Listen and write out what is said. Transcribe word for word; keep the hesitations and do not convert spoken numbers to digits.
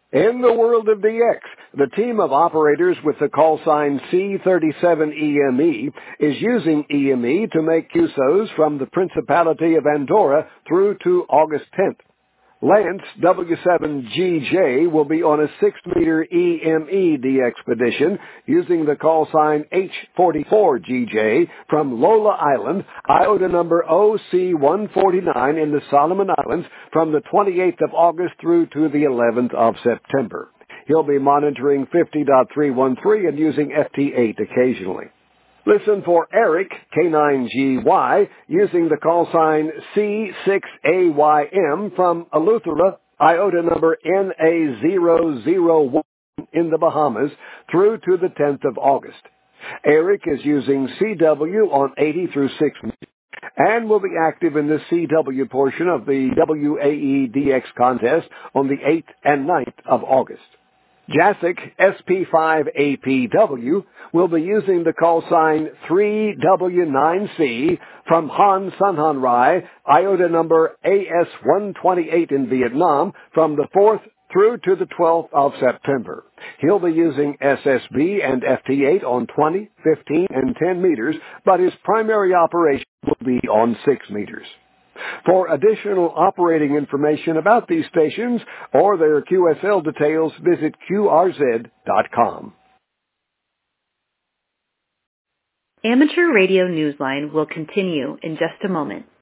In the world of D X, the team of operators with the call sign C thirty-seven E M E is using E M E to make Q S Os from the Principality of Andorra through to August tenth. Lance W seven G J will be on a six meter E M E D expedition using the call sign H forty-four G J from Lola Island, iota number O C one forty-nine in the Solomon Islands from the twenty-eighth of August through to the eleventh of September. He'll be monitoring fifty point three one three and using F T eight occasionally. Listen for Eric, K nine G Y, using the call sign C six A Y M from Eleuthera, iota number N A zero zero one in the Bahamas, through to the tenth of August. Eric is using C W on eighty through six and will be active in the C W portion of the W A E D X contest on the eighth and ninth of August. Jacek, S P five A P W, will be using the call sign three W nine C from Han Sanhan Rai, iota number A S one twenty-eight in Vietnam, from the fourth through to the twelfth of September. He'll be using S S B and F T eight on twenty, fifteen, and ten meters, but his primary operation will be on six meters. For additional operating information about these stations or their Q S L details, visit Q R Z dot com. Amateur Radio Newsline will continue in just a moment.